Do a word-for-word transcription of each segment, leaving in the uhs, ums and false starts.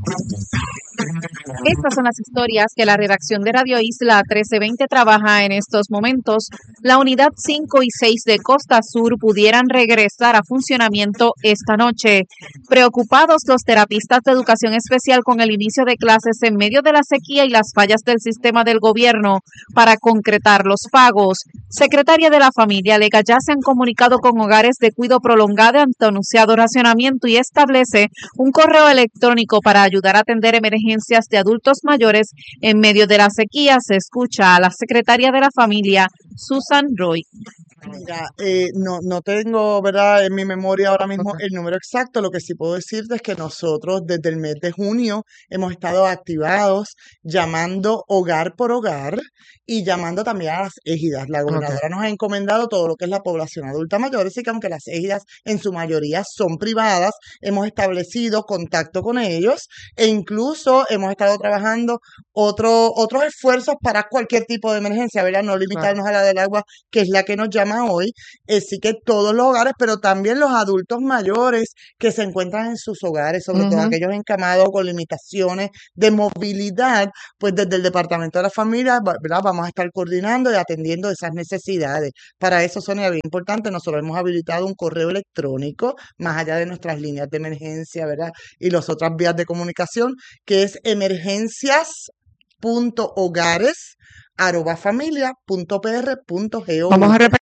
Estas son las historias que la redacción de Radio Isla trece veinte trabaja en estos momentos. La unidad cinco y seis de Costa Sur pudieran regresar a funcionamiento esta noche. Preocupados los terapistas de educación especial con el inicio de clases en medio de la sequía y las fallas del sistema del gobierno para concretar los pagos. Secretaria de la Familia alega ya se han comunicado con hogares de cuidado prolongado ante anunciado racionamiento y establece un correo electrónico para ayudar a atender emergencias de adultos mayores en medio de la sequía. Se escucha a la secretaria de la Familia, Susan Roy. Mira, eh, no, no tengo, ¿verdad?, en mi memoria ahora mismo el número exacto. Lo que sí puedo decirte es que nosotros desde el mes de junio hemos estado activados llamando hogar por hogar y llamando también a las égidas. La gobernadora okay. nos ha encomendado todo lo que es la población adulta mayor, así que aunque las égidas en su mayoría son privadas, hemos establecido contacto con ellos e incluso hemos estado trabajando otro, otros esfuerzos para cualquier tipo de emergencia, ¿verdad? No limitarnos claro. a la del agua, que es la que nos llama hoy. Así que todos los hogares, pero también los adultos mayores que se encuentran en sus hogares, sobre uh-huh. todo aquellos encamados con limitaciones de movilidad, pues desde el Departamento de la Familia, ¿verdad?, vamos a estar coordinando y atendiendo esas necesidades. Para eso, Sonia, bien importante, nosotros hemos habilitado un correo electrónico, más allá de nuestras líneas de emergencia, ¿verdad?, y las otras vías de comunicación, que es emergencias punto hogares arroba familia punto p r punto gov. Vamos a repetir.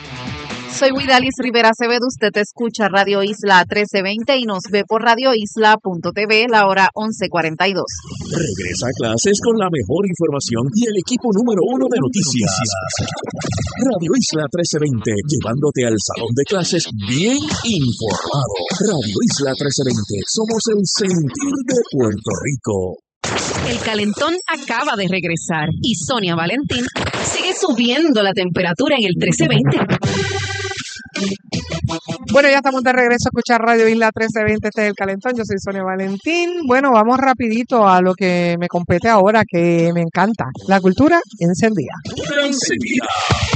Soy Widalis Rivera Acevedo, usted escucha Radio Isla trece veinte y nos ve por radio isla punto t v, la hora once cuarenta y dos. Regresa a clases con la mejor información y el equipo número uno de noticias. Radio Isla trece veinte, llevándote al salón de clases bien informado. Radio Isla trece veinte, somos el sentir de Puerto Rico. El calentón acaba de regresar y Sonia Valentín sigue subiendo la temperatura en el trece veinte. Bueno, ya estamos de regreso a escuchar Radio Isla trece veinte, este es el calentón, yo soy Sonia Valentín. Bueno, vamos rapidito a lo que me compete ahora, que me encanta, la cultura encendida. Encendida.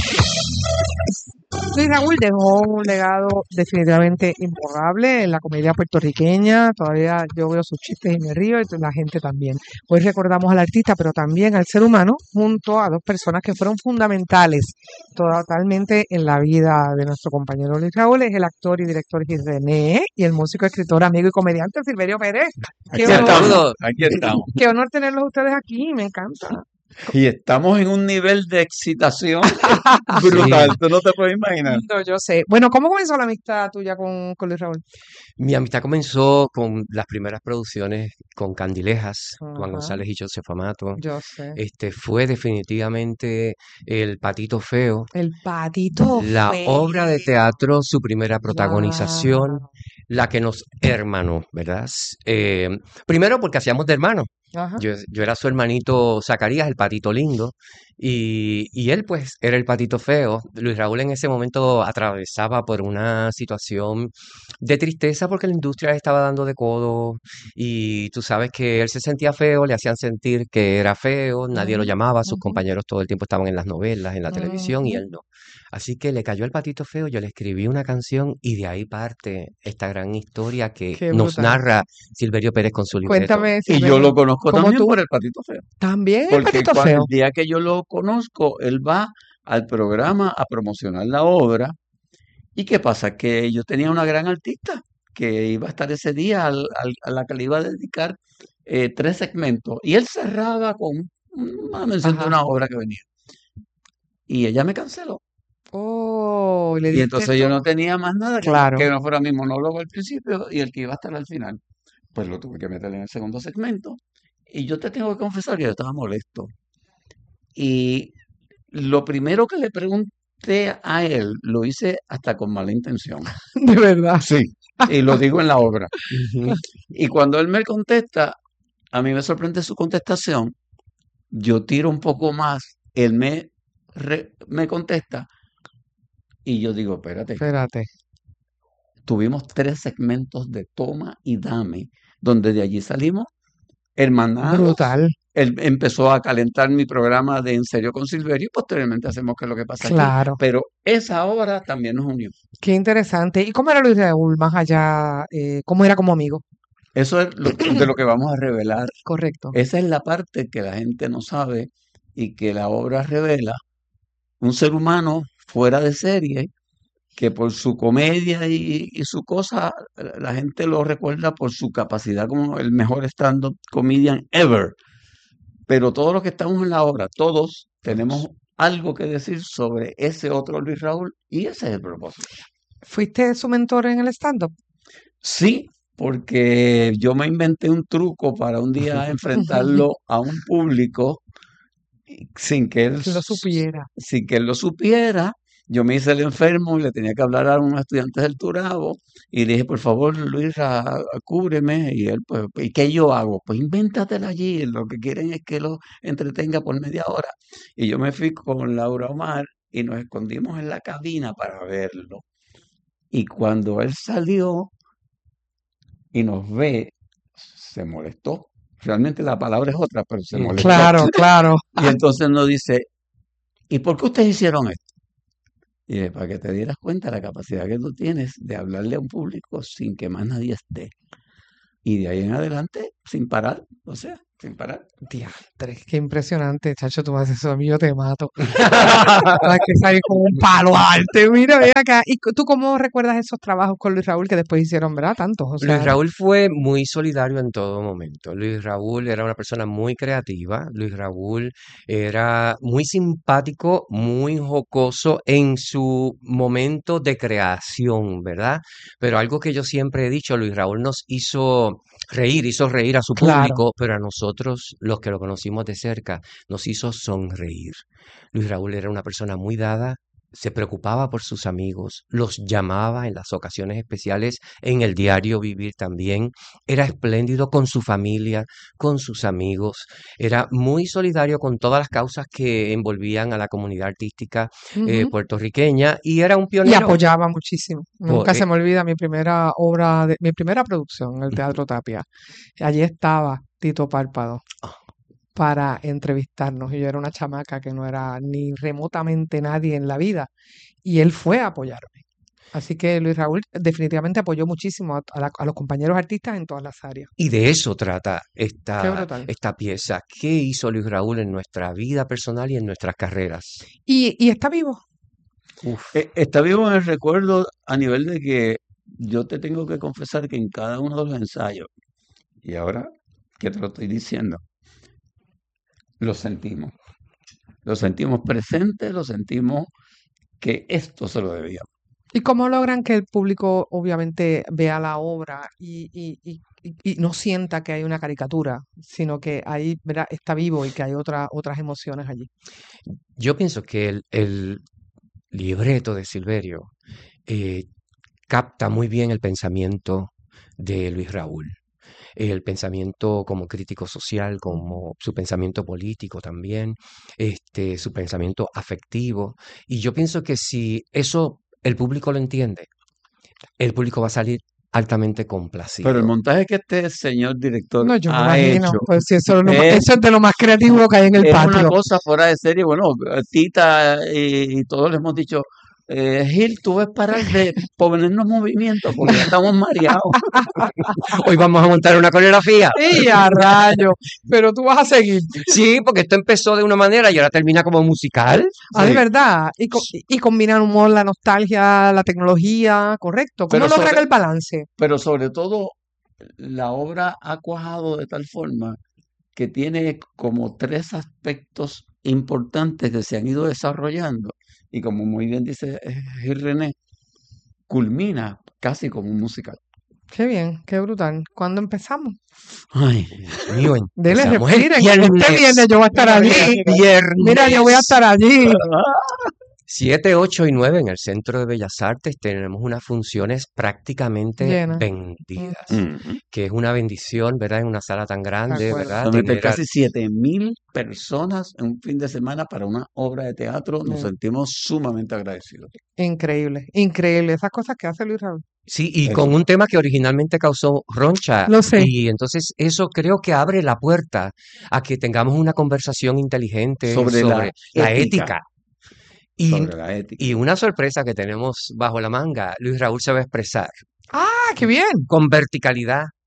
Luis Raúl dejó un legado definitivamente imborrable en la comedia puertorriqueña. Todavía yo veo sus chistes y me río, y la gente también. Hoy recordamos al artista, pero también al ser humano, junto a dos personas que fueron fundamentales totalmente en la vida de nuestro compañero Luis Raúl. Es el actor y director Gil René y el músico, escritor, amigo y comediante Silverio Pérez. Aquí estamos, aquí estamos. Qué honor tenerlos ustedes aquí, me encanta. Y estamos en un nivel de excitación brutal, sí. Tú no te puedes imaginar. No, yo sé. Bueno, ¿cómo comenzó la amistad tuya con, con Luis Raúl? Mi amistad comenzó con las primeras producciones con Candilejas, Ajá. Juan González y Joseph Amato. Yo sé. Este fue definitivamente El Patito Feo. El Patito La Feo. obra de teatro, su primera protagonización, Wow. la que nos hermanó, ¿verdad? Eh, primero porque hacíamos de hermanos. Yo, yo era su hermanito Zacarías, el patito lindo, y, y él pues era el patito feo. Luis Raúl en ese momento atravesaba por una situación de tristeza porque la industria le estaba dando de codo y tú sabes que él se sentía feo, le hacían sentir que era feo, nadie uh-huh. lo llamaba, sus uh-huh. compañeros todo el tiempo estaban en las novelas, en la uh-huh. televisión y él no. Así que le cayó el patito feo, yo le escribí una canción y de ahí parte esta gran historia que Qué nos brutal. narra Silverio Pérez con su libreto. Cuéntame, Y Silverio. yo lo conozco también tú? por el Patito Feo. También el Porque Patito cuando, Feo. el día que yo lo conozco, él va al programa a promocionar la obra. ¿Y qué pasa? Que yo tenía una gran artista que iba a estar ese día al, al, a la que le iba a dedicar eh, tres segmentos. Y él cerraba con una mención Ajá. de una obra que venía. Y ella me canceló. Oh, y, le Y entonces todo? yo no tenía más nada que, Claro. que no fuera mi monólogo al principio y el que iba a estar al final. Pues lo tuve que meter en el segundo segmento. Y yo te tengo que confesar que yo estaba molesto. Y lo primero que le pregunté a él, lo hice hasta con mala intención. De verdad. Sí, y lo digo en la obra. Y cuando él me contesta, a mí me sorprende su contestación. Yo tiro un poco más, él me, re, me contesta. Y yo digo, espérate. Espérate. Tuvimos tres segmentos de toma y dame, donde de allí salimos hermanados. Brutal. Él empezó a calentar mi programa de En Serio con Silverio y posteriormente hacemos que es lo que pasa Claro. aquí. Pero esa obra también nos unió. Qué interesante. ¿Y cómo era Luis Raúl más allá? Eh, ¿Cómo era como amigo? Eso es lo, de lo que vamos a revelar. Correcto. Esa es la parte que la gente no sabe y que la obra revela. Un ser humano fuera de serie que por su comedia y, y su cosa, la gente lo recuerda por su capacidad como el mejor stand-up comedian ever. Pero todos los que estamos en la obra, todos tenemos algo que decir sobre ese otro Luis Raúl y ese es el propósito. ¿Fuiste su mentor en el stand-up? Sí, porque yo me inventé un truco para un día enfrentarlo a un público sin que él lo supiera. Sin que él lo supiera. Yo me hice el enfermo y le tenía que hablar a unos estudiantes del Turabo y le dije, por favor, Luis, cúbreme. Y él, pues, ¿y qué yo hago? Pues invéntatela allí. Lo que quieren es que lo entretenga por media hora. Y yo me fui con Laura Omar y nos escondimos en la cabina para verlo. Y cuando él salió y nos ve, se molestó. Realmente la palabra es otra, pero se molestó. Claro, claro. Y entonces nos dice, ¿y por qué ustedes hicieron esto? Y dije, para que te dieras cuenta de la capacidad que tú tienes de hablarle a un público sin que más nadie esté. Y de ahí en adelante, sin parar, o sea, sin parar. Diantre, qué impresionante, chacho, tú me haces eso a mí, yo te mato. Hay que salir como un palo alto. Mira, ve acá. ¿Y tú cómo recuerdas esos trabajos con Luis Raúl que después hicieron, verdad? Tantos. O sea, Luis Raúl fue muy solidario en todo momento. Luis Raúl era una persona muy creativa. Luis Raúl era muy simpático, muy jocoso en su momento de creación, ¿verdad? Pero algo que yo siempre he dicho, Luis Raúl nos hizo reír, hizo reír a su público, claro, pero a nosotros, los que lo conocimos de cerca, nos hizo sonreír. Luis Raúl era una persona muy dada, se preocupaba por sus amigos, los llamaba en las ocasiones especiales, en el diario vivir también, era espléndido con su familia, con sus amigos, era muy solidario con todas las causas que envolvían a la comunidad artística uh-huh. eh, puertorriqueña y era un pionero. Y apoyaba muchísimo. Nunca oh, se me olvida mi primera obra, de, mi primera producción, el Teatro Tapia. Allí estaba Tito Párpado. Oh. Para entrevistarnos y yo era una chamaca que no era ni remotamente nadie en la vida y él fue a apoyarme. Así que Luis Raúl definitivamente apoyó muchísimo a, a, la, a los compañeros artistas en todas las áreas. Y de eso trata esta, esta pieza. ¿Qué hizo Luis Raúl en nuestra vida personal y en nuestras carreras? ¿Y, y está vivo? Uf. Está vivo en el recuerdo a nivel de que yo te tengo que confesar que en cada uno de los ensayos, y ahora que te lo estoy diciendo, lo sentimos, lo sentimos presente, lo sentimos que esto se lo debíamos. ¿Y cómo logran que el público obviamente vea la obra y, y, y, y no sienta que hay una caricatura, sino que ahí, ¿verdad?, está vivo y que hay otra, otras emociones allí? Yo pienso que el, el libreto de Silverio eh, capta muy bien el pensamiento de Luis Raúl. El pensamiento como crítico social, como su pensamiento político también, este, su pensamiento afectivo. Y yo pienso que si eso el público lo entiende, el público va a salir altamente complacido. Pero el montaje que este señor director no, yo me ha imagino, hecho, pues eso, es lo, es, eso es de lo más creativo que hay en el es patio. Es una cosa fuera de serie. Bueno, Tita y, y todos le hemos dicho, Eh, Gil, tú ves parar de ponernos movimientos porque ya estamos mareados. Hoy vamos a montar una coreografía. Sí, a rayo. Pero tú vas a seguir. Sí, porque esto empezó de una manera y ahora termina como musical. Ah, sí. Es verdad. Y, y combinan humor, la nostalgia, la tecnología, correcto. ¿Cómo logran sobre, el balance? Pero sobre todo, la obra ha cuajado de tal forma que tiene como tres aspectos importantes que se han ido desarrollando. Y como muy bien dice Gil René, culmina casi como un musical. Qué bien, qué brutal. ¿Cuándo empezamos? Ay, mío. Dele, respiren. Este viernes yo voy a estar allí. Viernes. Mira, yo voy a estar allí. siete, ocho y nueve en el Centro de Bellas Artes tenemos unas funciones prácticamente Llena. vendidas, mm-hmm. que es una bendición, ¿verdad? En una sala tan grande, ¿verdad? Donde Tener... casi siete mil personas en un fin de semana para una obra de teatro, nos mm. sentimos sumamente agradecidos. Increíble, increíble, esas cosas que hace Luis Raúl. Sí, y eso. Con un tema que originalmente causó roncha. Lo sé. Y entonces eso creo que abre la puerta a que tengamos una conversación inteligente sobre, sobre la, la ética. ética. Y, y una sorpresa que tenemos bajo la manga, Luis Raúl se va a expresar. ¡Ah, qué bien! Con verticalidad,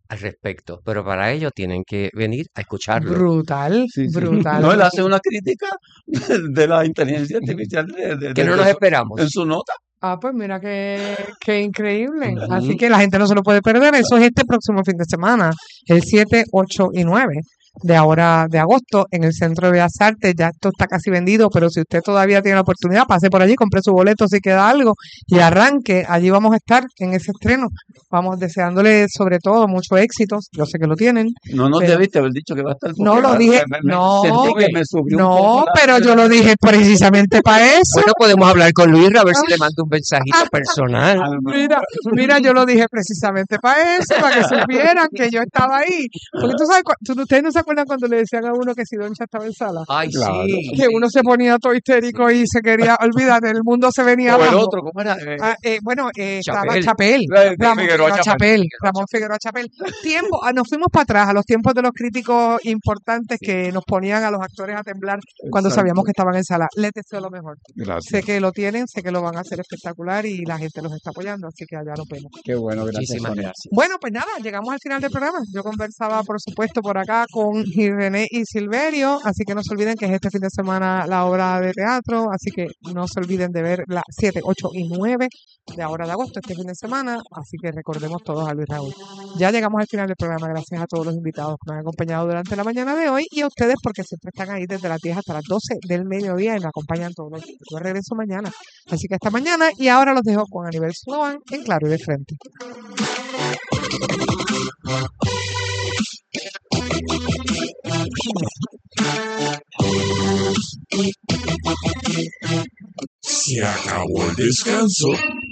al respecto, pero para ello tienen que venir a escucharlo. Brutal, Sí, sí. brutal. No, él hace una crítica de, de la inteligencia artificial de, de- Que de- no de nos su- esperamos. en su nota. Ah, pues mira qué, qué increíble. Ujú. Así que la gente no se lo puede perder. Eso es este próximo fin de semana, el siete, ocho y nueve de ahora de agosto en el Centro de Bellas Artes. Ya esto está casi vendido, pero si usted todavía tiene la oportunidad, pase por allí, compre su boleto si queda algo y arranque. Allí vamos a estar en ese estreno. Vamos deseándole sobre todo mucho éxito. Yo sé que lo tienen. No, no Pero- debiste haber dicho que va a estar. No porque lo dije, me- me- no, sentí que me subió un No, poco la- pero yo lo dije precisamente para eso. Bueno, podemos hablar con Luis a ver si le mando un mensajito personal. Mira, mira, yo lo dije precisamente para eso, para que supieran que yo estaba ahí. Porque tú sabes, cu- tú- ustedes no se acuerdan cuando le decían a uno que si Doncha estaba en sala, Ay, Claro. sí. que uno se ponía todo histérico y se quería olvidar, el mundo se venía O el abajo. otro, ¿cómo era? Eh, Ah, eh, bueno, eh, estaba Chapel. Chapel, Eh, Ramón Figueroa Figueroa Chapel. Chapel, Ramón Figueroa Chapel. Tiempo, ah, nos fuimos para atrás, a los tiempos de los críticos importantes que nos ponían a los actores a temblar cuando Exacto. sabíamos que estaban en sala. Les deseo lo mejor. Gracias. Sé que lo tienen, sé que lo van a hacer espectacular y la gente los está apoyando, así que allá nos vemos. Qué bueno, gracias. Muchísimas Sonia. gracias. Bueno, pues nada, llegamos al final del programa. Yo conversaba, por supuesto, por acá con René y Silverio, así que no se olviden que es este fin de semana la obra de teatro, así que no se olviden de ver las siete, ocho y nueve de ahora de agosto, este fin de semana, así que recordemos todos a Luis Raúl. Ya llegamos al final del programa, gracias a todos los invitados que me han acompañado durante la mañana de hoy y a ustedes porque siempre están ahí desde las diez hasta las doce del mediodía y me acompañan todos los días. Yo regreso mañana, así que hasta mañana y ahora los dejo con Aníbal Sloan en Claro y de Frente. Se acabó el descanso.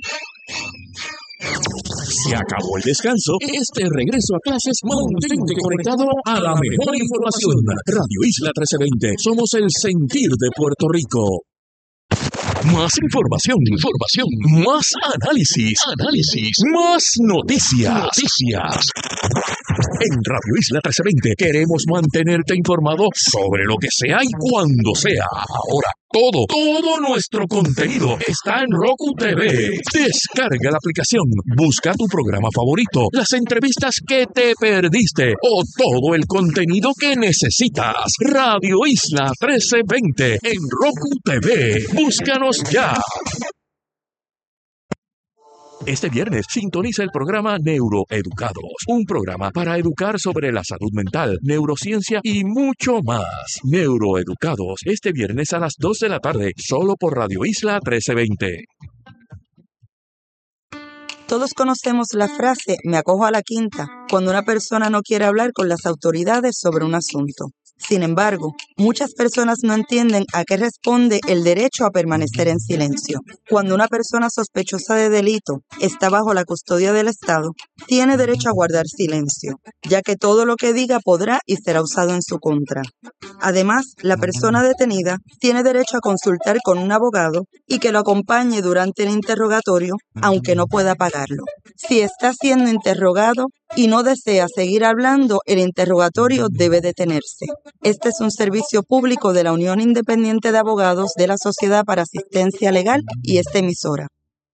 Se acabó el descanso. Este regreso a clases mantente conectado a la mejor información. Radio Isla trece veinte. Somos el sentir de Puerto Rico. Más información, información, más análisis, análisis, más noticias, noticias. En Radio Isla trece veinte queremos mantenerte informado sobre lo que sea y cuando sea. Ahora, todo, todo nuestro contenido está en Roku T V. Descarga la aplicación, busca tu programa favorito, las entrevistas que te perdiste o todo el contenido que necesitas. Radio Isla trece veinte en Roku T V. Búscanos ya. Este viernes sintoniza el programa Neuroeducados, un programa para educar sobre la salud mental, neurociencia y mucho más. Neuroeducados, este viernes a las dos de la tarde, solo por Radio Isla trece veinte. Todos conocemos la frase "me acojo a la quinta" cuando una persona no quiere hablar con las autoridades sobre un asunto. Sin embargo, muchas personas no entienden a qué responde el derecho a permanecer en silencio. Cuando una persona sospechosa de delito está bajo la custodia del Estado, tiene derecho a guardar silencio, ya que todo lo que diga podrá y será usado en su contra. Además, la persona detenida tiene derecho a consultar con un abogado y que lo acompañe durante el interrogatorio, aunque no pueda pagarlo. Si está siendo interrogado y no desea seguir hablando, el interrogatorio debe detenerse. Este es un servicio público de la Unión Independiente de Abogados de la Sociedad para Asistencia Legal y esta emisora.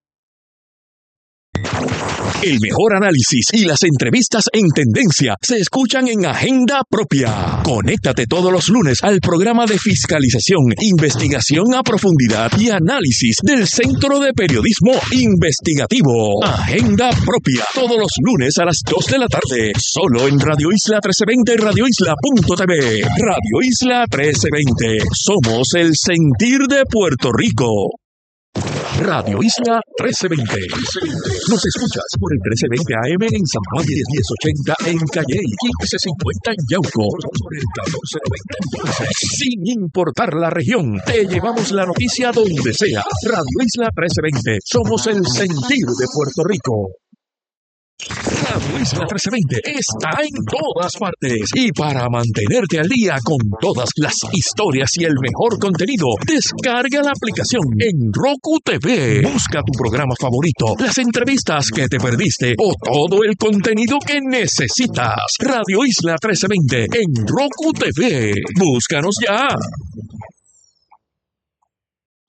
El mejor análisis y las entrevistas en tendencia se escuchan en Agenda Propia. Conéctate todos los lunes al programa de fiscalización, investigación a profundidad y análisis del Centro de Periodismo Investigativo. Agenda Propia, todos los lunes a las dos de la tarde, solo en Radio Isla trece veinte y radio isla punto t v. Radio Isla trece veinte, somos el sentir de Puerto Rico. Radio Isla trece veinte. Nos escuchas por el trece veinte A M en San Juan, diez ochenta en Calle y quince cincuenta en Yauco, por el catorce noventa en Ponce. Sin importar la región, te llevamos la noticia donde sea. Radio Isla trece veinte. Somos el sentir de Puerto Rico. Radio Isla trece veinte está en todas partes y para mantenerte al día con todas las historias y el mejor contenido, descarga la aplicación en Roku T V. Busca tu programa favorito, las entrevistas que te perdiste o todo el contenido que necesitas. Radio Isla trece veinte en Roku T V. Búscanos ya.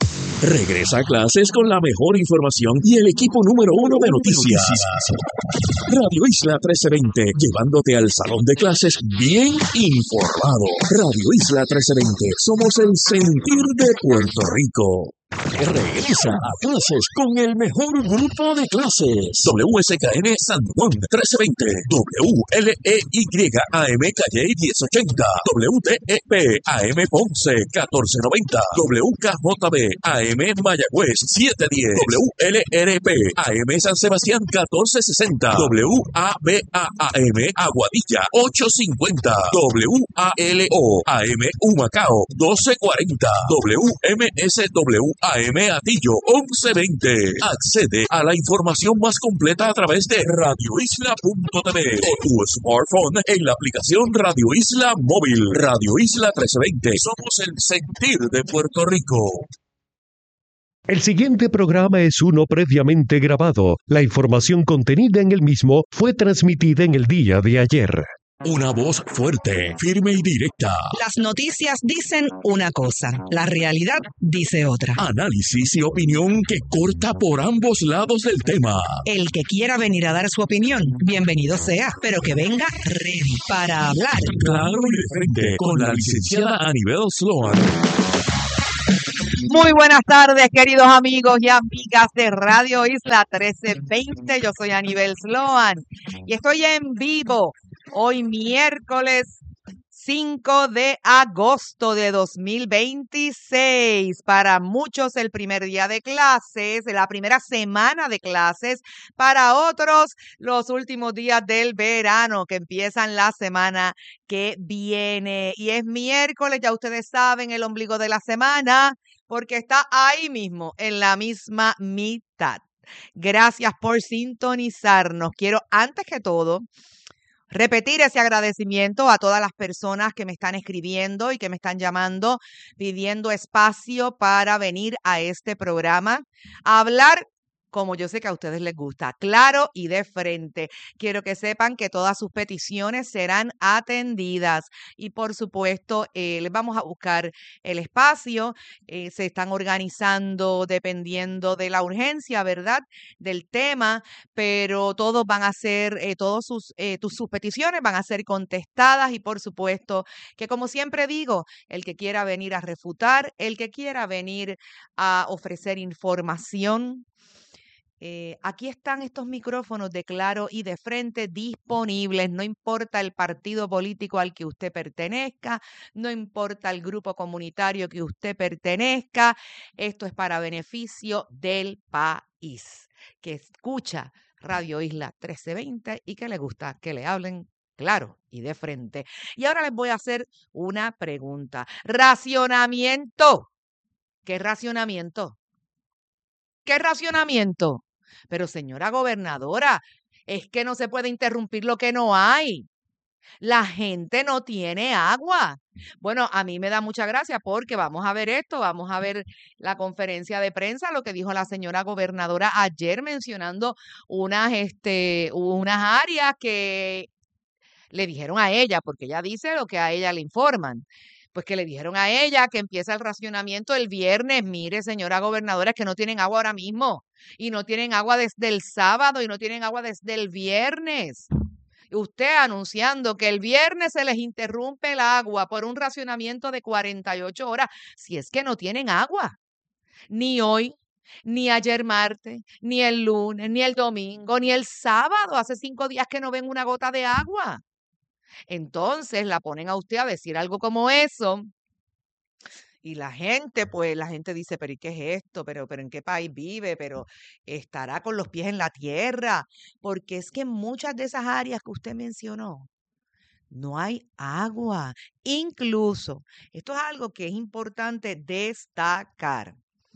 Regresa a clases con la mejor información y el equipo número uno de noticias. Radio Isla trece veinte, llevándote al salón de clases bien informado. Radio Isla trece veinte, somos el sentir de Puerto Rico. Regresa a clases con el mejor grupo de clases. W S K N San Juan trece veinte, W L E Y A M Calle diez ochenta, W T E P A M Ponce catorce noventa, W K J B A M Mayagüez siete diez, W L R P A M San Sebastián catorce sesenta, W A B A A M Aguadilla ocho cincuenta, W A L O A M Humacao doce cuarenta, W M S W A M Atillo once veinte. Accede a la información más completa a través de radio isla punto t v o tu smartphone en la aplicación Radio Isla Móvil. Radio Isla trece veinte. Somos el sentir de Puerto Rico. El siguiente programa es uno previamente grabado. La información contenida en el mismo fue transmitida en el día de ayer. Una voz fuerte, firme y directa. Las noticias dicen una cosa, la realidad dice otra. Análisis y opinión que corta por ambos lados del tema. El que quiera venir a dar su opinión, bienvenido sea, pero que venga ready para hablar. Claro y de frente, con la licenciada Anibel Sloan. Muy buenas tardes, queridos amigos y amigas de Radio Isla trece veinte. Yo soy Anibel Sloan y estoy en vivo hoy miércoles cinco de agosto de dos mil veintiséis. Para muchos el primer día de clases, la primera semana de clases. Para otros los últimos días del verano que empiezan la semana que viene. Y es miércoles, ya ustedes saben, el ombligo de la semana, porque está ahí mismo, en la misma mitad. Gracias por sintonizarnos. Quiero, antes que todo, repetir ese agradecimiento a todas las personas que me están escribiendo y que me están llamando, pidiendo espacio para venir a este programa a hablar como yo sé que a ustedes les gusta, claro y de frente. Quiero que sepan que todas sus peticiones serán atendidas y por supuesto eh, les vamos a buscar el espacio. Eh, se están organizando dependiendo de la urgencia, ¿verdad?, del tema, pero todos van a ser, eh, todos sus, eh, tus, sus peticiones van a ser contestadas y por supuesto que, como siempre digo, el que quiera venir a refutar, el que quiera venir a ofrecer información, Eh, aquí están estos micrófonos de claro y de frente disponibles, no importa el partido político al que usted pertenezca, no importa el grupo comunitario que usted pertenezca, esto es para beneficio del país, que escucha Radio Isla trece veinte y que le gusta que le hablen claro y de frente. Y ahora les voy a hacer una pregunta. Racionamiento. ¿Qué racionamiento? ¿Qué racionamiento? Pero señora gobernadora, es que no se puede interrumpir lo que no hay. La gente no tiene agua. Bueno, a mí me da mucha gracia porque vamos a ver esto, vamos a ver la conferencia de prensa, lo que dijo la señora gobernadora ayer mencionando unas, este, unas áreas que le dijeron a ella, porque ella dice lo que a ella le informan. Pues que le dijeron a ella que empieza el racionamiento el viernes. Mire, señora gobernadora, es que no tienen agua ahora mismo. Y no tienen agua desde el sábado y no tienen agua desde el viernes. Usted anunciando que el viernes se les interrumpe el agua por un racionamiento de cuarenta y ocho horas. Si es que no tienen agua. Ni hoy, ni ayer martes, ni el lunes, ni el domingo, ni el sábado. Hace cinco días que no ven una gota de agua. Entonces la ponen a usted a decir algo como eso y la gente, pues la gente dice, pero ¿y qué es esto? Pero, pero ¿en qué país vive? Pero estará con los pies en la tierra, porque es que en muchas de esas áreas que usted mencionó no hay agua. Incluso, esto es algo que es importante destacar.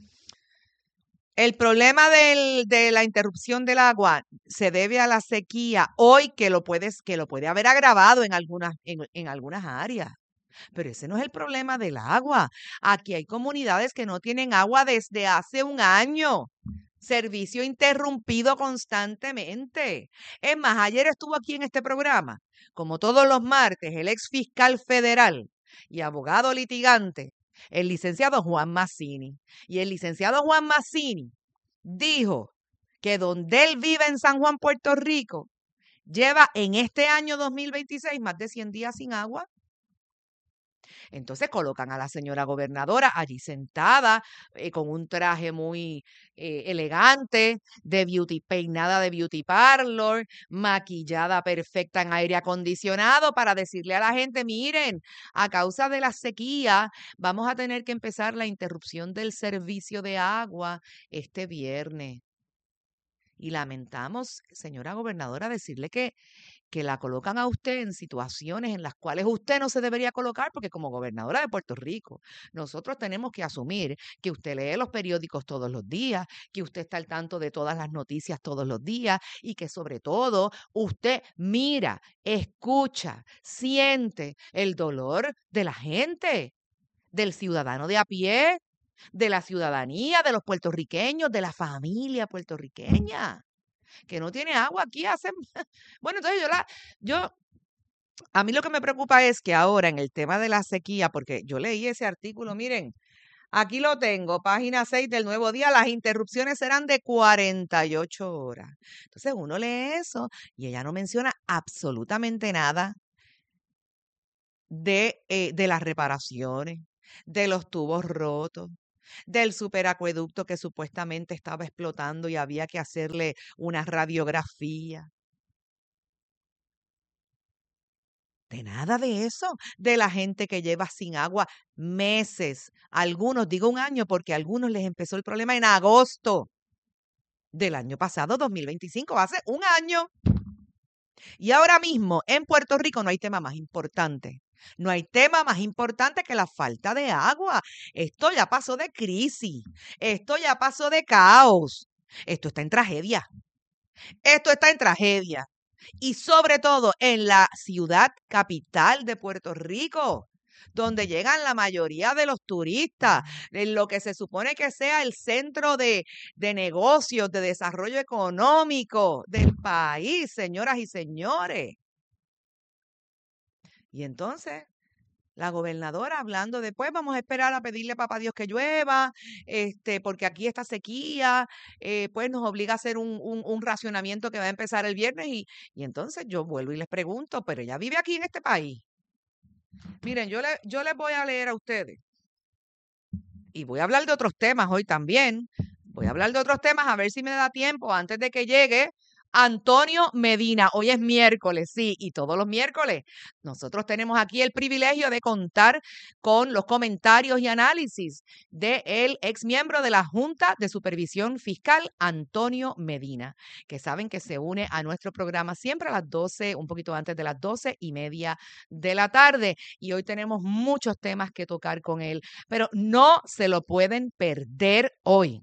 El problema del, de la interrupción del agua se debe a la sequía hoy que lo, puedes, que lo puede haber agravado en algunas, en, en algunas áreas. Pero ese no es el problema del agua. Aquí hay comunidades que no tienen agua desde hace un año. Servicio interrumpido constantemente. Es más, ayer estuvo aquí en este programa, como todos los martes, el ex fiscal federal y abogado litigante el licenciado Juan Mazzini. Y el licenciado Juan Mazzini dijo que donde él vive en San Juan, Puerto Rico, lleva en este año dos mil veintiséis más de cien días sin agua. Entonces colocan a la señora gobernadora allí sentada eh, con un traje muy eh, elegante, de beauty, peinada de beauty parlor, maquillada perfecta en aire acondicionado para decirle a la gente, miren, a causa de la sequía vamos a tener que empezar la interrupción del servicio de agua este viernes. Y lamentamos, señora gobernadora, decirle que, que la colocan a usted en situaciones en las cuales usted no se debería colocar, porque como gobernadora de Puerto Rico, nosotros tenemos que asumir que usted lee los periódicos todos los días, que usted está al tanto de todas las noticias todos los días y que sobre todo usted mira, escucha, siente el dolor de la gente, del ciudadano de a pie, de la ciudadanía, de los puertorriqueños, de la familia puertorriqueña, que no tiene agua aquí hace... Bueno, entonces yo la... yo a mí lo que me preocupa es que ahora en el tema de la sequía, porque yo leí ese artículo, miren, aquí lo tengo, página seis del Nuevo Día, las interrupciones serán de cuarenta y ocho horas. Entonces uno lee eso y ella no menciona absolutamente nada de, eh, de las reparaciones, de los tubos rotos, del superacueducto que supuestamente estaba explotando y había que hacerle una radiografía. De nada de eso, de la gente que lleva sin agua meses, algunos, digo un año, porque a algunos les empezó el problema en agosto del año pasado, dos mil veinticinco, hace un año. Y ahora mismo en Puerto Rico no hay tema más importante. No hay tema más importante que la falta de agua. Esto ya pasó de crisis. Esto ya pasó de caos. Esto está en tragedia. Esto está en tragedia. Y sobre todo en la ciudad capital de Puerto Rico, donde llegan la mayoría de los turistas, en lo que se supone que sea el centro de, de negocios, de desarrollo económico del país, señoras y señores. Y entonces, la gobernadora hablando de, pues vamos a esperar a pedirle a papá Dios que llueva, este, porque aquí esta sequía, eh, pues nos obliga a hacer un, un, un racionamiento que va a empezar el viernes. Y, y entonces yo vuelvo y les pregunto, pero ella vive aquí en este país. Miren, yo, le, yo les voy a leer a ustedes. Y voy a hablar de otros temas hoy también. Voy a hablar de otros temas a ver si me da tiempo antes de que llegue Antonio Medina. Hoy es miércoles, sí, y todos los miércoles nosotros tenemos aquí el privilegio de contar con los comentarios y análisis del ex miembro de la Junta de Supervisión Fiscal, Antonio Medina, que saben que se une a nuestro programa siempre a las doce, un poquito antes de las doce y media de la tarde. Y hoy tenemos muchos temas que tocar con él, pero no se lo pueden perder hoy,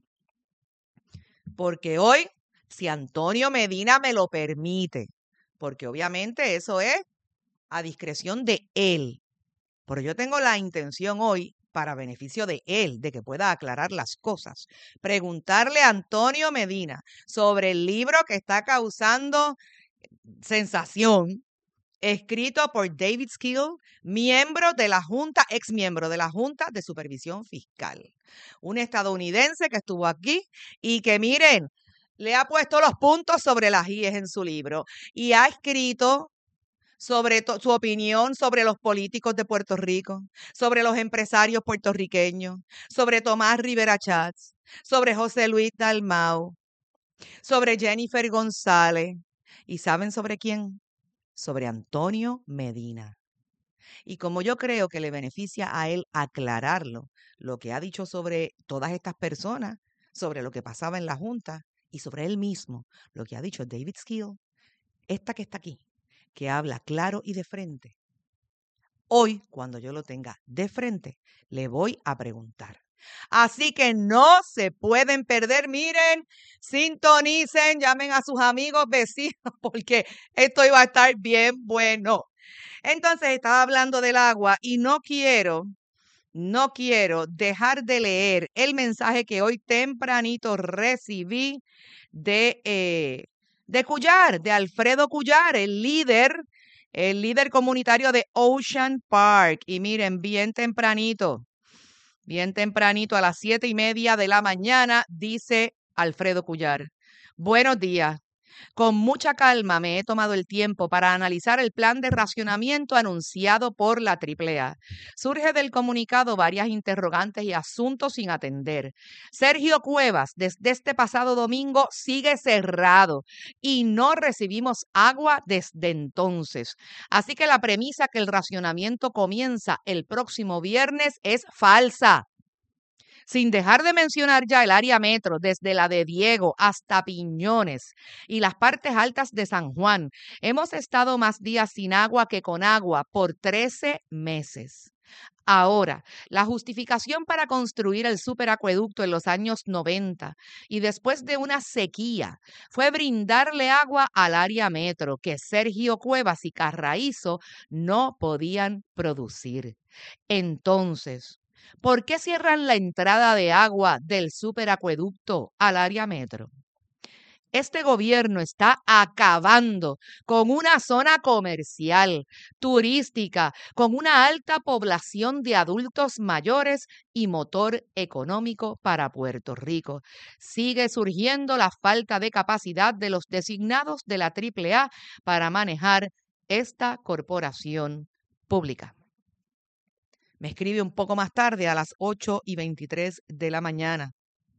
porque hoy, si Antonio Medina me lo permite, porque obviamente eso es a discreción de él, pero yo tengo la intención hoy, para beneficio de él, de que pueda aclarar las cosas, preguntarle a Antonio Medina sobre el libro que está causando sensación, escrito por David Skill, miembro de la Junta, ex miembro de la Junta de Supervisión Fiscal, un estadounidense que estuvo aquí y que, miren, le ha puesto los puntos sobre las íes en su libro y ha escrito sobre su opinión sobre los políticos de Puerto Rico, sobre los empresarios puertorriqueños, sobre Tomás Rivera Chats, sobre José Luis Dalmau, sobre Jennifer González. ¿Y saben sobre quién? Sobre Antonio Medina. Y como yo creo que le beneficia a él aclararlo, lo que ha dicho sobre todas estas personas, sobre lo que pasaba en la Junta, y sobre él mismo, lo que ha dicho David Skill, esta que está aquí, que habla claro y de frente. Hoy, cuando yo lo tenga de frente, le voy a preguntar. Así que no se pueden perder, miren, sintonicen, llamen a sus amigos, vecinos, porque esto iba a estar bien bueno. Entonces, estaba hablando del agua y no quiero... No quiero dejar de leer el mensaje que hoy tempranito recibí de, eh, de Cuyar, de Alfredo Cuyar, el líder, el líder comunitario de Ocean Park. Y miren, bien tempranito, bien tempranito a las siete y media de la mañana, dice Alfredo Cuyar. Buenos días. Con mucha calma me he tomado el tiempo para analizar el plan de racionamiento anunciado por la triple A. Surge del comunicado varias interrogantes y asuntos sin atender. Sergio Cuevas, desde este pasado domingo, sigue cerrado y no recibimos agua desde entonces. Así que la premisa que el racionamiento comienza el próximo viernes es falsa. Sin dejar de mencionar ya el área metro, desde la de Diego hasta Piñones y las partes altas de San Juan, hemos estado más días sin agua que con agua por trece meses. Ahora, la justificación para construir el superacueducto en los años noventa y después de una sequía fue brindarle agua al área metro que Sergio Cuevas y Carraízo no podían producir. Entonces, ¿por qué cierran la entrada de agua del superacueducto al área metro? Este gobierno está acabando con una zona comercial, turística, con una alta población de adultos mayores y motor económico para Puerto Rico. Sigue surgiendo la falta de capacidad de los designados de la triple A para manejar esta corporación pública. Me escribe un poco más tarde a las ocho y veintitrés de la mañana.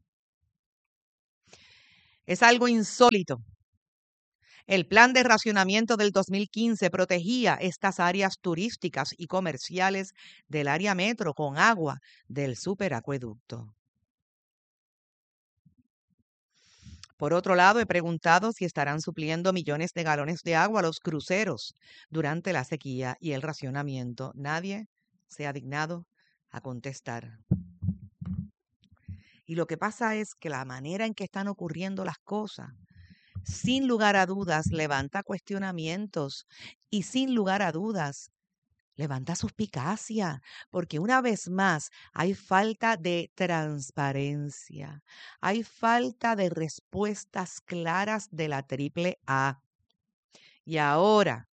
Es algo insólito. El plan de racionamiento del dos mil quince protegía estas áreas turísticas y comerciales del área metro con agua del superacueducto. Por otro lado, he preguntado si estarán supliendo millones de galones de agua a los cruceros durante la sequía y el racionamiento. Nadie se ha dignado a contestar. Y lo que pasa es que la manera en que están ocurriendo las cosas, sin lugar a dudas, levanta cuestionamientos y sin lugar a dudas, levanta suspicacia, porque una vez más hay falta de transparencia, hay falta de respuestas claras de la triple A. Y ahora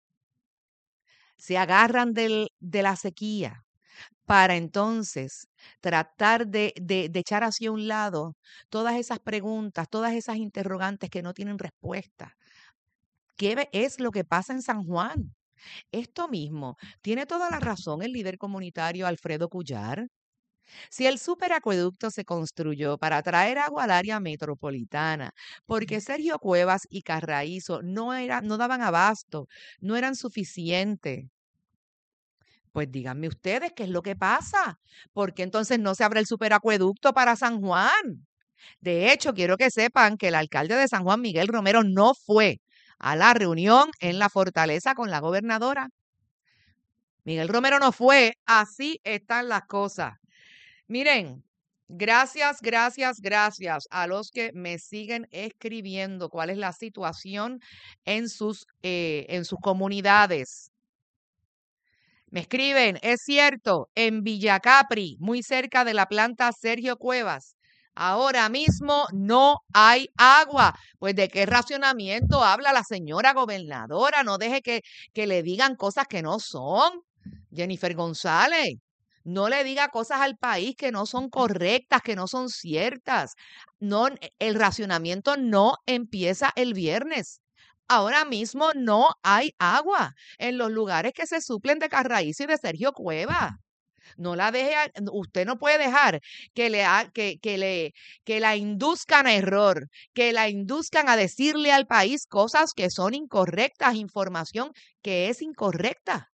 se agarran del, de la sequía para entonces tratar de, de, de echar hacia un lado todas esas preguntas, todas esas interrogantes que no tienen respuesta. ¿Qué es lo que pasa en San Juan? Esto mismo, tiene toda la razón el líder comunitario Alfredo Cuyar. Si el superacueducto se construyó para traer agua al área metropolitana, porque Sergio Cuevas y Carraízo no, era, no daban abasto, no eran suficientes, pues díganme ustedes qué es lo que pasa, porque entonces no se abre el superacueducto para San Juan. De hecho, quiero que sepan que el alcalde de San Juan, Miguel Romero, no fue a la reunión en la Fortaleza con la gobernadora. Miguel Romero no fue, así están las cosas. Miren, gracias, gracias, gracias a los que me siguen escribiendo cuál es la situación en sus, eh, en sus comunidades. Me escriben, es cierto, en Villa Capri, muy cerca de la planta Sergio Cuevas, ahora mismo no hay agua. Pues ¿de qué racionamiento habla la señora gobernadora? No deje que, que le digan cosas que no son. Jennifer González, no le diga cosas al país que no son correctas, que no son ciertas. No, el racionamiento no empieza el viernes. Ahora mismo no hay agua en los lugares que se suplen de Carraízo y de Sergio Cuevas. No la deje, usted no puede dejar que le que, que le que la induzcan a error, que la induzcan a decirle al país cosas que son incorrectas, información que es incorrecta.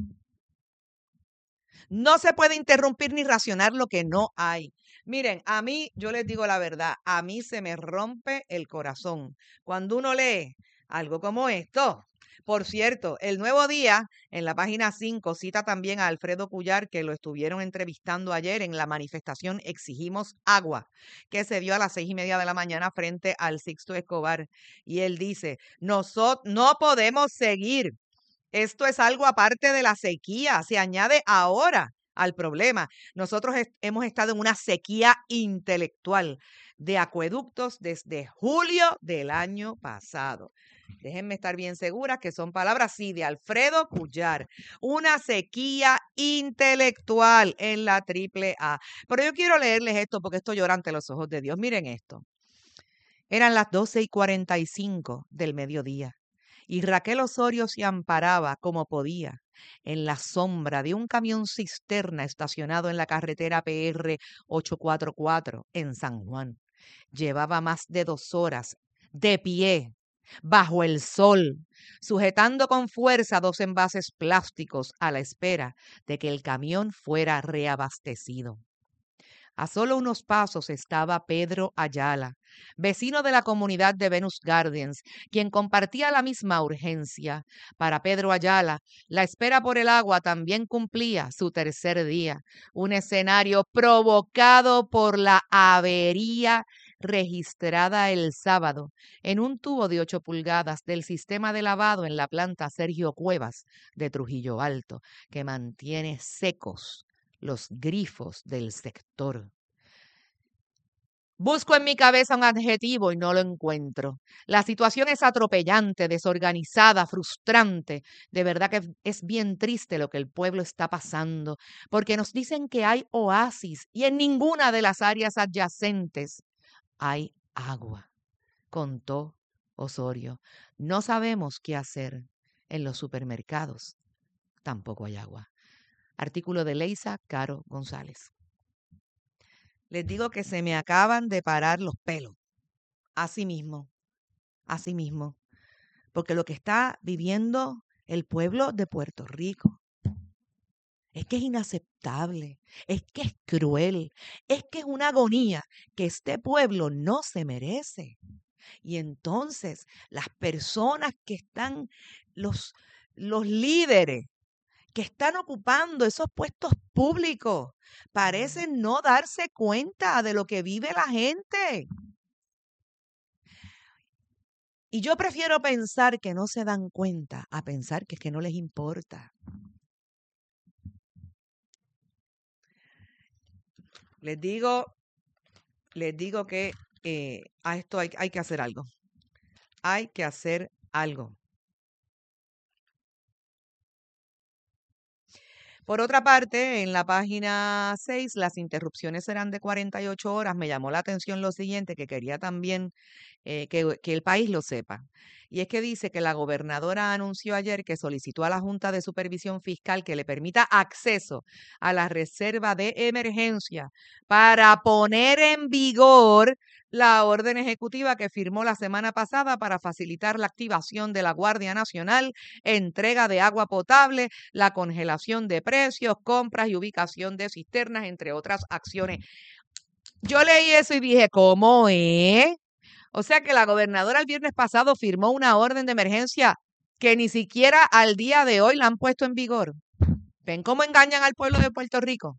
No se puede interrumpir ni racionar lo que no hay. Miren, a mí, yo les digo la verdad, a mí se me rompe el corazón cuando uno lee algo como esto. Por cierto, El Nuevo Día, en la página cinco, cita también a Alfredo Cuyar, que lo estuvieron entrevistando ayer en la manifestación Exigimos Agua, que se dio a las seis y media de la mañana frente al Sixto Escobar. Y él dice, nosotros no podemos seguir. Esto es algo aparte de la sequía, se añade ahora al problema. Nosotros est- hemos estado en una sequía intelectual de acueductos desde julio del año pasado. Déjenme estar bien seguras que son palabras, sí, de Alfredo Cuyar. Una sequía intelectual en la triple A. Pero yo quiero leerles esto porque esto llora ante los ojos de Dios. Miren esto. Eran las doce y cuarenta y cinco del mediodía y Raquel Osorio se amparaba como podía en la sombra de un camión cisterna estacionado en la carretera P R ochocientos cuarenta y cuatro en San Juan. Llevaba más de dos horas de pie, bajo el sol, sujetando con fuerza dos envases plásticos a la espera de que el camión fuera reabastecido. A solo unos pasos estaba Pedro Ayala, vecino de la comunidad de Venus Gardens, quien compartía la misma urgencia. Para Pedro Ayala, la espera por el agua también cumplía su tercer día, un escenario provocado por la avería registrada el sábado en un tubo de ocho pulgadas del sistema de lavado en la planta Sergio Cuevas de Trujillo Alto, que mantiene secos los grifos del sector. Busco en mi cabeza un adjetivo y no lo encuentro. La situación es atropellante, desorganizada, frustrante. De verdad que es bien triste lo que el pueblo está pasando, porque nos dicen que hay oasis y en ninguna de las áreas adyacentes hay agua, contó Osorio. No sabemos qué hacer. En los supermercados tampoco hay agua. Artículo de Leisa Caro González. Les digo que se me acaban de parar los pelos. Así mismo, así mismo. Porque lo que está viviendo el pueblo de Puerto Rico es que es inaceptable, es que es cruel, es que es una agonía que este pueblo no se merece. Y entonces las personas que están, los, los líderes, que están ocupando esos puestos públicos, parecen no darse cuenta de lo que vive la gente. Y yo prefiero pensar que no se dan cuenta a pensar que es que no les importa. Les digo, les digo que eh, a esto hay, hay que hacer algo. Hay que hacer algo. Por otra parte, en la página seis, las interrupciones serán de cuarenta y ocho horas. Me llamó la atención lo siguiente, que quería también eh, que, que el país lo sepa. Y es que dice que la gobernadora anunció ayer que solicitó a la Junta de Supervisión Fiscal que le permita acceso a la reserva de emergencia para poner en vigor la orden ejecutiva que firmó la semana pasada para facilitar la activación de la Guardia Nacional, entrega de agua potable, la congelación de precios, compras y ubicación de cisternas, entre otras acciones. Yo leí eso y dije, ¿cómo es? O sea que la gobernadora el viernes pasado firmó una orden de emergencia que ni siquiera al día de hoy la han puesto en vigor. ¿Ven cómo engañan al pueblo de Puerto Rico?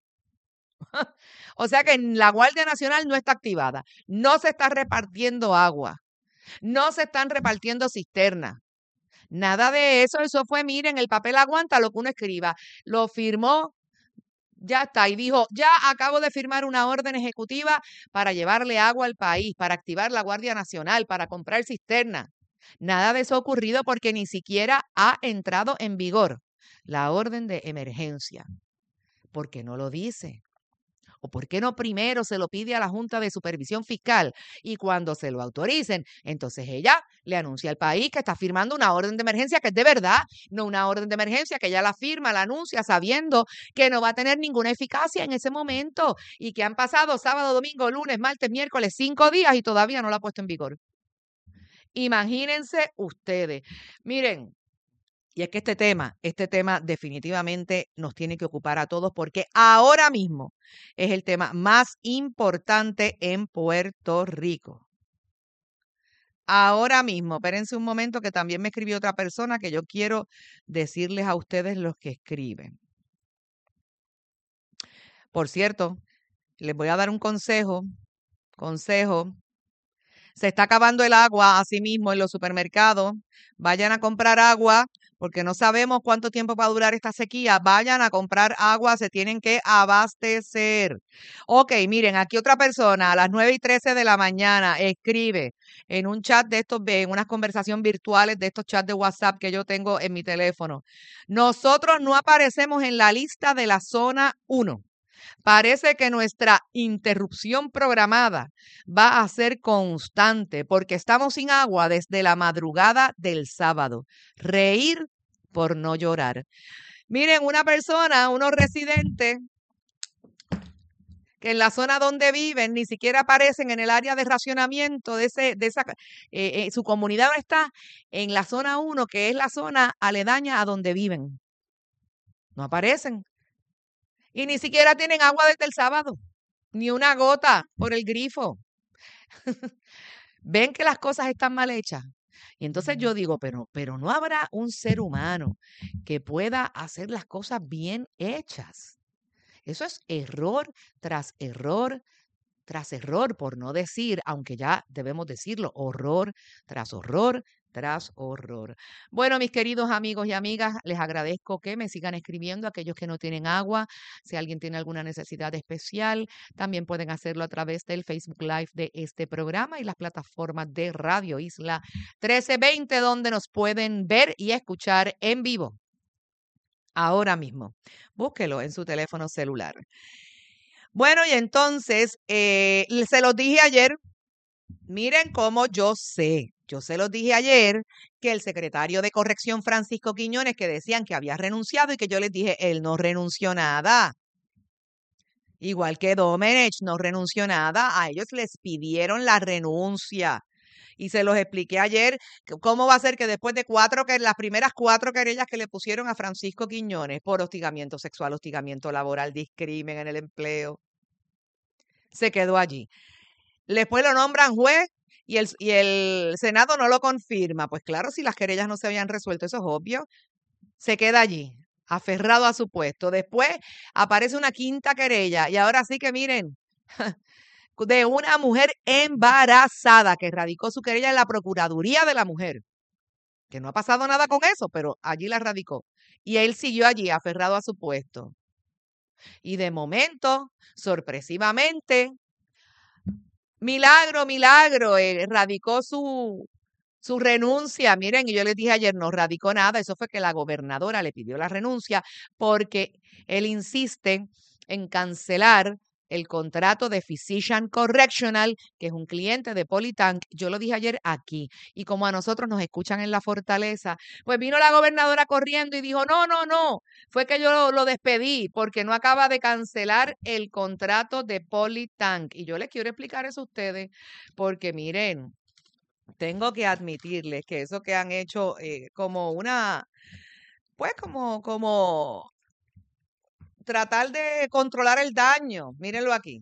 O sea que la Guardia Nacional no está activada, no se está repartiendo agua, no se están repartiendo cisternas, nada de eso. Eso fue, miren, el papel aguanta lo que uno escriba. Lo firmó, ya está, y dijo, ya acabo de firmar una orden ejecutiva para llevarle agua al país, para activar la Guardia Nacional, para comprar cisternas. Nada de eso ha ocurrido porque ni siquiera ha entrado en vigor la orden de emergencia. ¿Por qué no lo dice? ¿O por qué no primero se lo pide a la Junta de Supervisión Fiscal y cuando se lo autoricen, entonces ella le anuncia al país que está firmando una orden de emergencia que es de verdad, no una orden de emergencia que ella la firma, la anuncia sabiendo que no va a tener ninguna eficacia en ese momento y que han pasado sábado, domingo, lunes, martes, miércoles, cinco días y todavía no la ha puesto en vigor? Imagínense ustedes. Miren, y es que este tema, este tema definitivamente nos tiene que ocupar a todos porque ahora mismo es el tema más importante en Puerto Rico. Ahora mismo, espérense un momento que también me escribió otra persona que yo quiero decirles a ustedes los que escriben. Por cierto, les voy a dar un consejo, consejo. Se está acabando el agua así mismo en los supermercados. Vayan a comprar agua porque no sabemos cuánto tiempo va a durar esta sequía. Vayan a comprar agua, se tienen que abastecer. Ok, miren, aquí otra persona a las nueve y trece de la mañana escribe en un chat de estos, en unas conversaciones virtuales de estos chats de WhatsApp que yo tengo en mi teléfono. Nosotros no aparecemos en la lista de la zona uno. Parece que nuestra interrupción programada va a ser constante porque estamos sin agua desde la madrugada del sábado. Reír por no llorar. Miren, una persona, unos residentes que en la zona donde viven ni siquiera aparecen en el área de racionamiento de, ese, de esa, eh, eh, su comunidad no está en la zona uno, que es la zona aledaña a donde viven. No aparecen. Y ni siquiera tienen agua desde el sábado, ni una gota por el grifo. Ven que las cosas están mal hechas. Y entonces yo digo, pero, pero no habrá un ser humano que pueda hacer las cosas bien hechas. Eso es error tras error tras error, por no decir, aunque ya debemos decirlo, horror tras horror tras horror. Bueno, mis queridos amigos y amigas, les agradezco que me sigan escribiendo, aquellos que no tienen agua. Si alguien tiene alguna necesidad especial, también pueden hacerlo a través del Facebook Live de este programa y las plataformas de Radio Isla trece veinte, donde nos pueden ver y escuchar en vivo. Ahora mismo, búsquelo en su teléfono celular. Bueno, y entonces, eh, se los dije ayer, miren cómo yo sé, yo se los dije ayer que el secretario de Corrección, Francisco Quiñones, que decían que había renunciado y que yo les dije, él no renunció nada. Igual que Domenech no renunció nada, a ellos les pidieron la renuncia. Y se los expliqué ayer cómo va a ser que después de cuatro, que las primeras cuatro querellas que le pusieron a Francisco Quiñones por hostigamiento sexual, hostigamiento laboral, discrimen en el empleo, se quedó allí. Después lo nombran juez y el, y el Senado no lo confirma. Pues claro, si las querellas no se habían resuelto, eso es obvio, se queda allí, aferrado a su puesto. Después aparece una quinta querella y ahora sí que miren, de una mujer embarazada que radicó su querella en la Procuraduría de la Mujer, que no ha pasado nada con eso, pero allí la radicó. Y él siguió allí, aferrado a su puesto. Y de momento, sorpresivamente, milagro, milagro, eh, radicó su, su renuncia. Miren, y yo les dije ayer, no radicó nada, eso fue que la gobernadora le pidió la renuncia porque él insiste en cancelar el contrato de Physician Correctional, que es un cliente de Polytank. Yo lo dije ayer aquí. Y como a nosotros nos escuchan en la Fortaleza, pues vino la gobernadora corriendo y dijo, no, no, no, fue que yo lo, lo despedí porque no acaba de cancelar el contrato de Polytank. Y yo les quiero explicar eso a ustedes porque miren, tengo que admitirles que eso que han hecho eh, como una, pues como, como tratar de controlar el daño. Mírenlo aquí.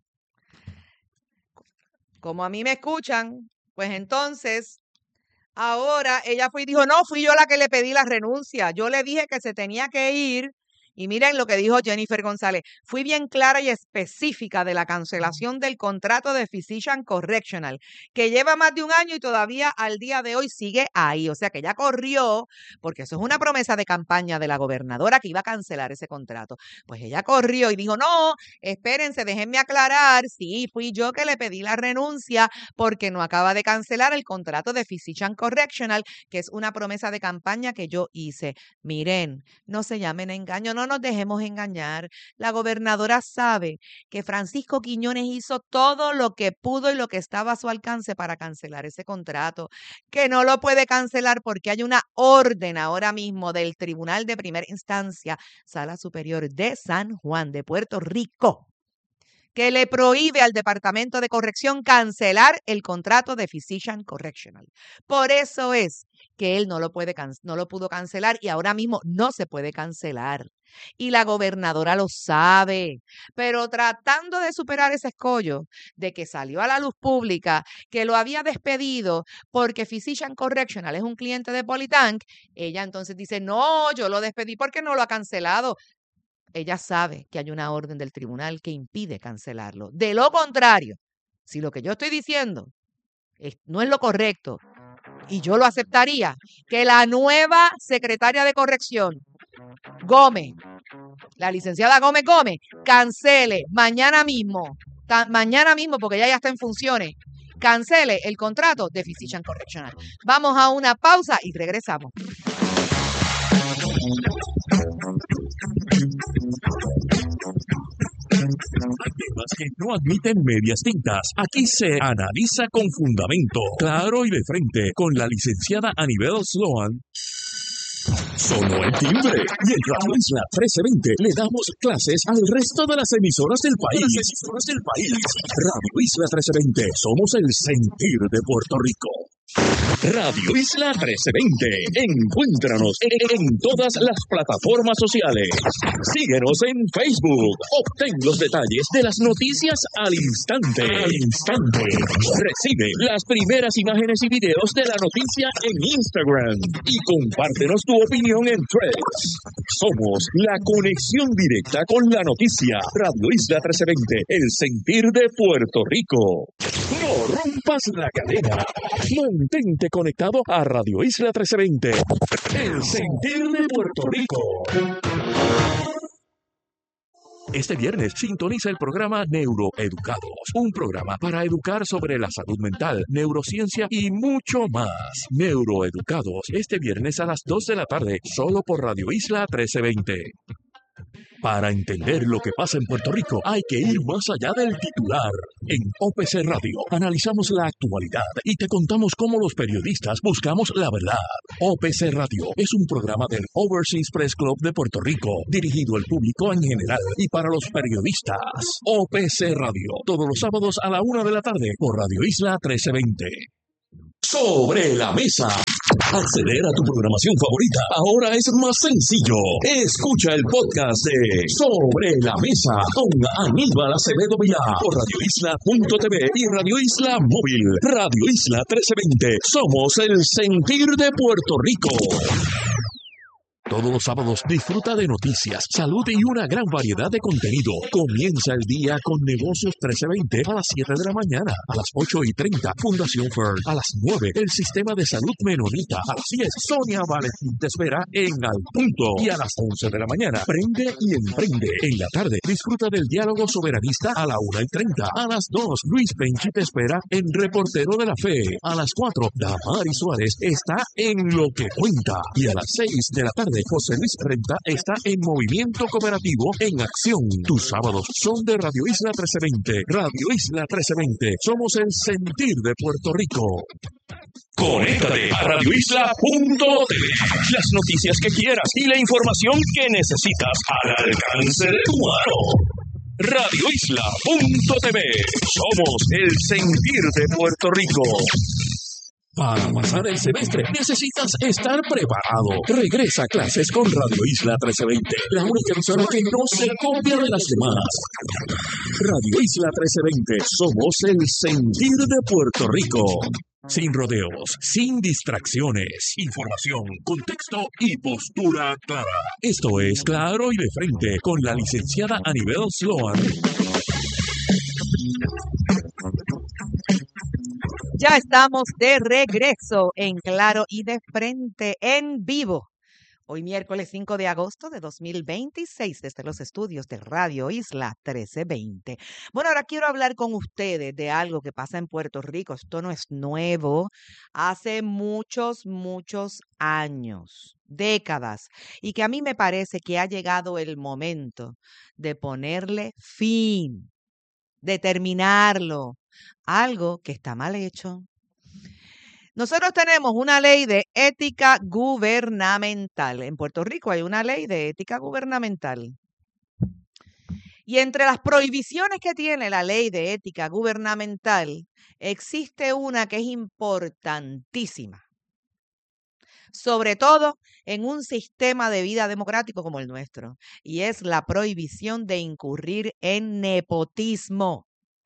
Como a mí me escuchan, pues entonces, ahora ella fue y dijo, no, fui yo la que le pedí la renuncia. Yo le dije que se tenía que ir. Y miren lo que dijo Jennifer González. Fui bien clara y específica de la cancelación del contrato de Physician Correctional, que lleva más de un año y todavía al día de hoy sigue ahí. O sea que ya corrió, porque eso es una promesa de campaña de la gobernadora que iba a cancelar ese contrato. Pues ella corrió y dijo, no, espérense, déjenme aclarar. Sí, fui yo que le pedí la renuncia porque no acaba de cancelar el contrato de Physician Correctional, que es una promesa de campaña que yo hice. Miren, no se llamen a engaño, no nos dejemos engañar. La gobernadora sabe que Francisco Quiñones hizo todo lo que pudo y lo que estaba a su alcance para cancelar ese contrato, que no lo puede cancelar porque hay una orden ahora mismo del Tribunal de Primera Instancia, Sala Superior de San Juan de Puerto Rico, que le prohíbe al Departamento de Corrección cancelar el contrato de Physician Correctional. Por eso es que él no lo puede no lo pudo cancelar y ahora mismo no se puede cancelar. Y la gobernadora lo sabe, pero tratando de superar ese escollo de que salió a la luz pública que lo había despedido porque Physician Correctional es un cliente de Polytank, ella entonces dice, no, yo lo despedí porque no lo ha cancelado. Ella sabe que hay una orden del tribunal que impide cancelarlo. De lo contrario, si lo que yo estoy diciendo es, no es lo correcto, y yo lo aceptaría, que la nueva secretaria de corrección, Gómez, la licenciada Gómez Gómez, cancele mañana mismo, ta- mañana mismo, porque ella ya está en funciones, cancele el contrato de Physician Correctional. Vamos a una pausa y regresamos. Hay temas que no admiten medias tintas. Aquí se analiza con fundamento, claro y de frente, con la licenciada Anibel Sloan. Sonó el timbre y en Radio Isla trece veinte le damos clases al resto de las emisoras del país. emisoras del país. Radio Isla trece veinte, somos el sentir de Puerto Rico. Radio Isla trece veinte. Encuéntranos en, en todas las plataformas sociales. Síguenos en Facebook. Obtén los detalles de las noticias al instante. Al instante. Recibe las primeras imágenes y videos de la noticia en Instagram. Y compártenos tu opinión en Threads. Somos la conexión directa con la noticia. Radio Isla trece veinte. El sentir de Puerto Rico. No rompas la cadena. Mantente conectado a Radio Isla trece veinte, el sentir de Puerto Rico. Este viernes sintoniza el programa Neuroeducados, un programa para educar sobre la salud mental, neurociencia y mucho más. Neuroeducados, este viernes a las dos de la tarde, solo por Radio Isla trece veinte. Para entender lo que pasa en Puerto Rico, hay que ir más allá del titular. En O P C Radio analizamos la actualidad y te contamos cómo los periodistas buscamos la verdad. O P C Radio es un programa del Overseas Press Club de Puerto Rico, dirigido al público en general y para los periodistas. O P C Radio, todos los sábados a la una de la tarde por Radio Isla trece veinte. Sobre la mesa. Acceder a tu programación favorita ahora es más sencillo. Escucha el podcast de Sobre la Mesa con Aníbal Acevedo Vilá por radio isla punto t v y Radio Isla Móvil. Radio Isla trece veinte. Somos el sentir de Puerto Rico. Todos los sábados disfruta de noticias, salud y una gran variedad de contenido. Comienza el día con Negocios trece veinte a las siete de la mañana. A las ocho y treinta, Fundación Fern. A las nueve, el Sistema de Salud Menonita. A las diez, Sonia Valentín te espera en Al Punto. Y a las once de la mañana, Prende y Emprende. En la tarde, disfruta del Diálogo Soberanista a la una y treinta. A las dos, Luis Penchi te espera en Reportero de la Fe. A las cuatro, Damari Suárez está en Lo que Cuenta. Y a las seis de la tarde, José Luis Renta está en Movimiento Cooperativo en Acción. Tus sábados son de Radio Isla trece veinte. Radio Isla trece veinte. Somos el sentir de Puerto Rico. Conéctate a radio isla punto t v. Las noticias que quieras y la información que necesitas al alcance de tu mano. radio isla punto t v. Somos el sentir de Puerto Rico. Para pasar el semestre necesitas estar preparado. Regresa a clases con Radio Isla trece veinte, la única emisora que no se copia de las demás. Radio Isla trece veinte, somos el sentir de Puerto Rico. Sin rodeos, sin distracciones, información, contexto y postura clara. Esto es Claro y de Frente con la licenciada Anibel Sloan. Ya estamos de regreso en Claro y de Frente en vivo. Hoy miércoles cinco de agosto de dos mil veintiséis desde los estudios de Radio Isla trece veinte. Bueno, ahora quiero hablar con ustedes de algo que pasa en Puerto Rico. Esto no es nuevo. Hace muchos, muchos años, décadas, y que a mí me parece que ha llegado el momento de ponerle fin, de terminarlo. Algo que está mal hecho. Nosotros tenemos una ley de ética gubernamental. En Puerto Rico hay una ley de ética gubernamental. Y entre las prohibiciones que tiene la ley de ética gubernamental, existe una que es importantísima. Sobre todo en un sistema de vida democrático como el nuestro. Y es la prohibición de incurrir en nepotismo.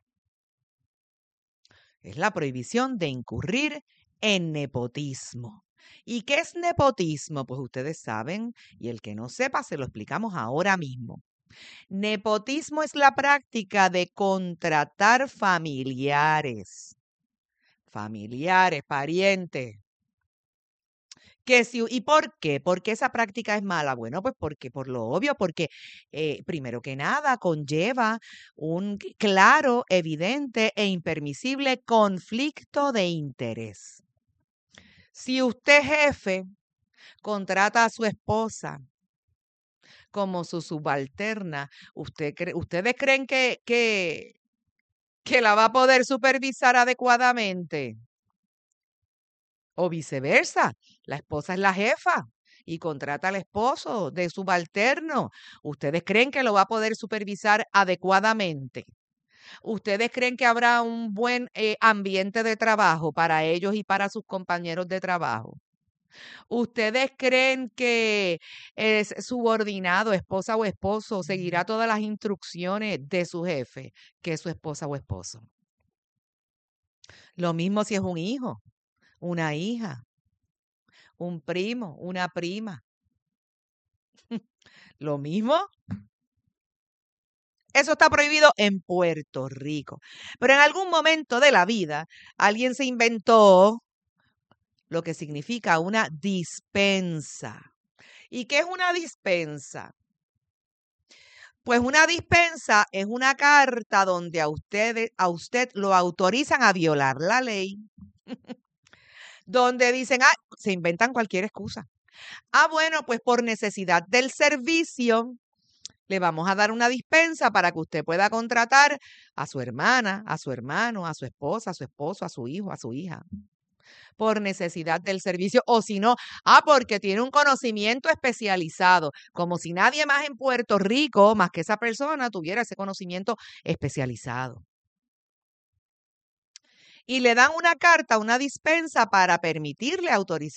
Es la prohibición de incurrir en nepotismo. ¿Y qué es nepotismo? Pues ustedes saben, y el que no sepa se lo explicamos ahora mismo. Nepotismo es la práctica de contratar familiares, familiares, parientes, Que si, ¿y por qué? ¿Por qué esa práctica es mala? Bueno, pues porque por lo obvio, porque eh, primero que nada conlleva un claro, evidente e impermisible conflicto de interés. Si usted, jefe, contrata a su esposa como su subalterna, ¿usted cree, ¿ustedes creen que, que, que la va a poder supervisar adecuadamente? O viceversa, la esposa es la jefa y contrata al esposo de subalterno. ¿Ustedes creen que lo va a poder supervisar adecuadamente? ¿Ustedes creen que habrá un buen eh, ambiente de trabajo para ellos y para sus compañeros de trabajo? ¿Ustedes creen que el subordinado, esposa o esposo, seguirá todas las instrucciones de su jefe, que es su esposa o esposo? Lo mismo si es un hijo, una hija, un primo, una prima. Lo mismo. Eso está prohibido en Puerto Rico. Pero en algún momento de la vida, alguien se inventó lo que significa una dispensa. ¿Y qué es una dispensa? Pues una dispensa es una carta donde a usted, a usted lo autorizan a violar la ley. Donde dicen, ah, se inventan cualquier excusa. Ah, bueno, pues por necesidad del servicio, le vamos a dar una dispensa para que usted pueda contratar a su hermana, a su hermano, a su esposa, a su esposo, a su hijo, a su hija. Por necesidad del servicio, o si no, ah, porque tiene un conocimiento especializado, como si nadie más en Puerto Rico, más que esa persona, tuviera ese conocimiento especializado. Y le dan una carta, una dispensa para permitirle autorizar